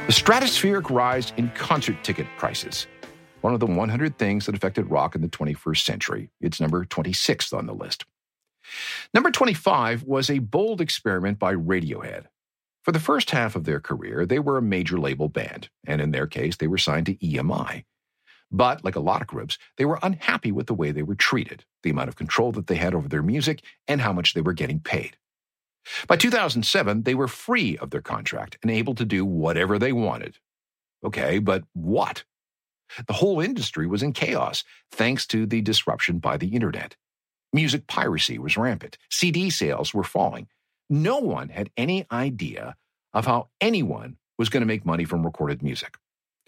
The stratospheric rise in concert ticket prices. One of the 100 things that affected rock in the 21st century. It's number 26th on the list. Number 25 was a bold experiment by Radiohead. For the first half of their career, they were a major label band, and in their case, they were signed to EMI. But, like a lot of groups, they were unhappy with the way they were treated, the amount of control that they had over their music, and how much they were getting paid. By 2007, they were free of their contract and able to do whatever they wanted. Okay, but what? The whole industry was in chaos, thanks to the disruption by the internet. Music piracy was rampant. CD sales were falling. No one had any idea of how anyone was going to make money from recorded music.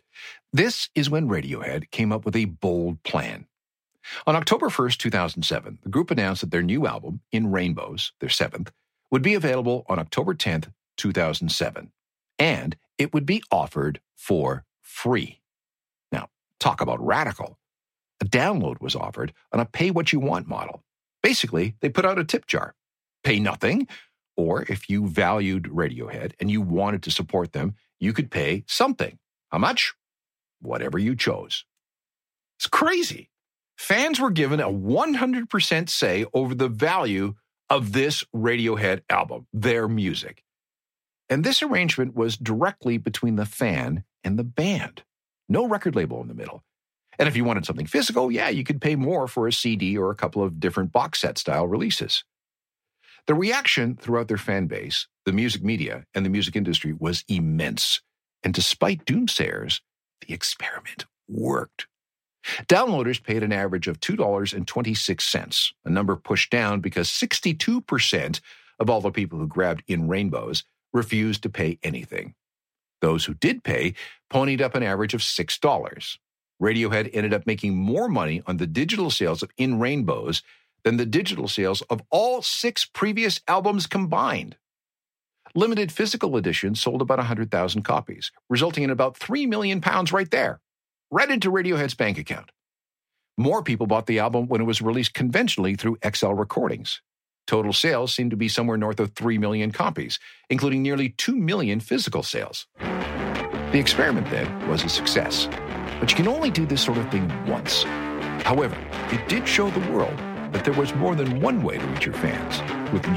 This is when Radiohead came up with a bold plan. On October 1st, 2007, the group announced that their new album, In Rainbows, their seventh, would be available on October 10th, 2007, and it would be offered for free. Now, talk about radical. A download was offered on a pay-what-you-want model. Basically, they put out a tip jar. Pay nothing, or if you valued Radiohead and you wanted to support them, you could pay something. How much? Whatever you chose. It's crazy. Fans were given a 100% say over the value of this Radiohead album, their music. And this arrangement was directly between the fan and the band. No record label in the middle. And if you wanted something physical, yeah, you could pay more for a CD or a couple of different box set style releases. The reaction throughout their fan base, the music media, and the music industry was immense. And despite doomsayers, the experiment worked. Downloaders paid an average of $2.26, a number pushed down because 62% of all the people who grabbed In Rainbows refused to pay anything. Those who did pay ponied up an average of $6. Radiohead ended up making more money on the digital sales of In Rainbows than the digital sales of all 6 previous albums combined. Limited physical editions sold about 100,000 copies, resulting in about £3 million right there, right into Radiohead's bank account. More people bought the album when it was released conventionally through XL Recordings. Total sales seemed to be somewhere north of 3 million copies, including nearly 2 million physical sales. The experiment then was a success, but you can only do this sort of thing once. However, it did show the world that there was more than one way to reach your fans with